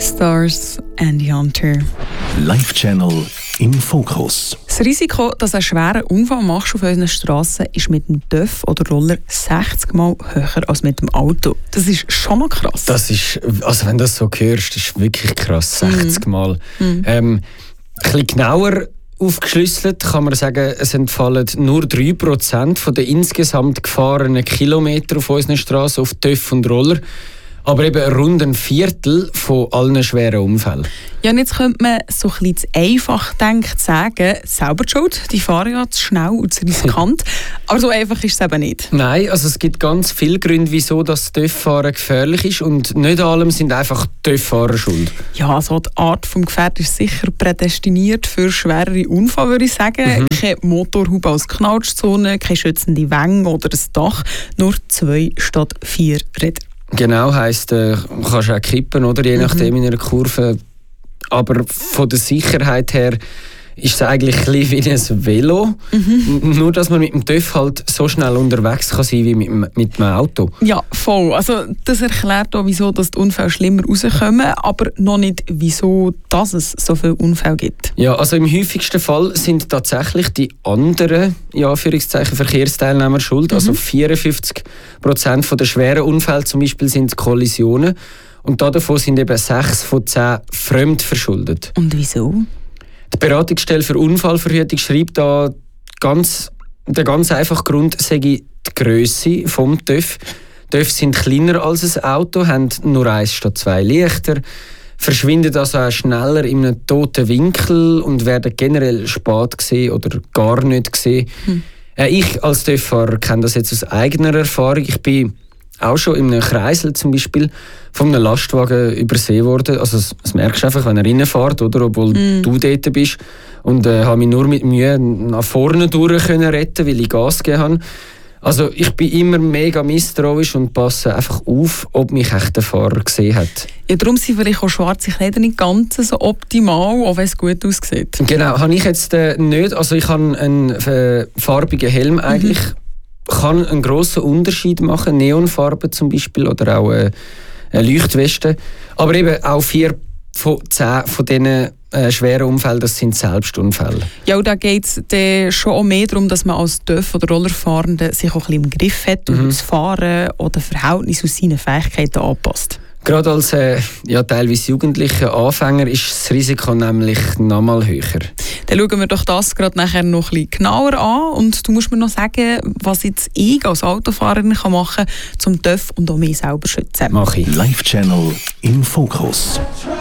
Stars and Hunter. Live-Channel im Fokus. Das Risiko, dass du einen schweren Unfall machst auf unseren Strassen, ist mit dem TÜV oder Roller 60 Mal höher als mit dem Auto. Das ist schon noch krass. Das ist, also wenn du das so hörst, das ist wirklich krass. 60 Mal. Ein bisschen genauer aufgeschlüsselt kann man sagen, es entfallen nur 3% von den insgesamt gefahrenen Kilometern auf unseren Straßen auf TÜV und Roller. Aber eben rund ein Viertel von allen schweren Unfällen. Ja, und jetzt könnte man so ein bisschen zu einfach gedacht sagen, selber die Schuld, die fahren ja zu schnell und zu riskant. Aber so einfach ist es eben nicht. Nein, also es gibt ganz viele Gründe, wieso das TÜV-Fahren gefährlich ist. Und nicht allem sind einfach TÜV-Fahrer schuld. Ja, also die Art des Gefährts ist sicher prädestiniert für schwerere Unfälle, würde ich sagen. Keine Motorhaube als Knautschzone, keine schützende Wänge oder ein Dach, nur 2 statt 4 Räder. Genau, heisst, kannst auch kippen, oder? Je nachdem in einer Kurve. Aber von der Sicherheit her ist es eigentlich ein bisschen wie ein Velo. Nur, dass man mit dem TÜV halt so schnell unterwegs kann sein wie mit dem Auto. Ja, voll. Also, das erklärt auch, wieso dass die Unfälle schlimmer rauskommen, aber noch nicht, wieso dass es so viele Unfälle gibt. Ja, also im häufigsten Fall sind tatsächlich die anderen, in Anführungszeichen, Verkehrsteilnehmer schuld. Also 54% der schweren Unfälle zum Beispiel sind Kollisionen. Und davon sind eben 6 von 10 fremd verschuldet. Und wieso? Die Beratungsstelle für Unfallverhütung schreibt da, der ganz einfache Grund sei die Grösse vom TÜV. TÜV sind kleiner als ein Auto, haben nur 1 statt 2 Lichter, verschwinden also auch schneller in einem toten Winkel und werden generell spät gesehen oder gar nicht gesehen. Ich als TÜV-Fahrer kenne das jetzt aus eigener Erfahrung. Ich bin auch schon in einem Kreisel zum Beispiel von einem Lastwagen übersehen worden. Also das merkst du einfach, wenn er reinfährt, oder, obwohl du dort bist. Und habe mich nur mit Mühe nach vorne durch retten, weil ich Gas gegeben habe. Also ich bin immer mega misstrauisch und passe einfach auf, ob mich echt der Fahrer gesehen hat. Ja, darum sind vielleicht auch schwarze Kleider nicht ganz so optimal, auch wenn es gut aussieht. Genau, habe ich jetzt nicht. Also ich habe einen farbigen Helm eigentlich. Kann einen grossen Unterschied machen, Neonfarben zum Beispiel oder auch eine Leuchtweste. Aber eben auch 4 von 10 von diesen schweren Unfällen, das sind Selbstunfälle. Ja, und da geht es schon auch mehr darum, dass man als TÜV- oder Rollerfahrende sich auch ein bisschen im Griff hat und das Fahren oder Verhältnis aus seinen Fähigkeiten anpasst. Gerade als teilweise jugendlicher Anfänger ist das Risiko nämlich noch mal höher. Dann schauen wir doch das gerade nachher noch ein bisschen genauer an. Und du musst mir noch sagen, was jetzt ich als Autofahrerin machen kann, um TÜV und auch mich selber zu schützen. Mach ich. Live-Channel im Fokus.